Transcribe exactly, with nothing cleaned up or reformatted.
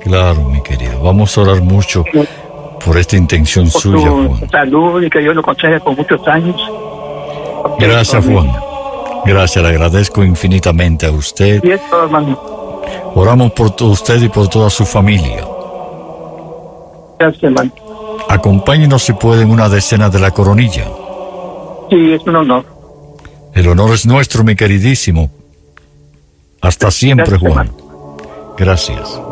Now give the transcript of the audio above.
Claro, mi querido. Vamos a orar mucho por esta intención Por suya, su Juan. salud y que Dios lo conserve por muchos años. Gracias, Juan. Gracias, le agradezco infinitamente a usted. Y eso, hermano. Oramos por todo usted y por toda su familia. Gracias, hermano. Acompáñenos si puede en una decena de la coronilla. Sí, es un honor. El honor es nuestro, mi queridísimo. Hasta siempre, Gracias, Juan. hermano. Gracias.